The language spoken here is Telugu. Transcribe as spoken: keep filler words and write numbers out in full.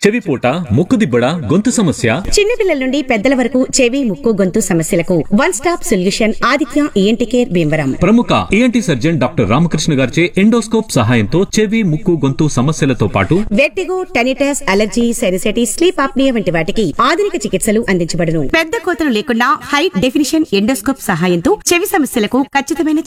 చెవిపోట, ముక్కుదిబ్బడ, గొంతు సమస్య, చిన్నపిల్లల నుండి పెద్దల వరకు చెవి ముక్కు గొంతు సమస్యలకు one stop solution Aditya ENT care Bhimavaram. ప్రముఖ ఈఎన్టీ సర్జన్ డాక్టర్ రామకృష్ణ గారిచే ఎండోస్కోప్ సహాయంతో చెవి ముక్కు గొంతు సమస్యలతో పాటు వెట్టిగో, tinnitus, allergy, sinusitis, sleep apnoea వంటి వాటికి ఆధునిక చికిత్సలు అందించబడును. పెద్ద కోతలు లేకుండా హై డెఫినిషన్ ఎండోస్కోప్ సహాయంతో చెవి సమస్యలకు ఖచ్చితమైన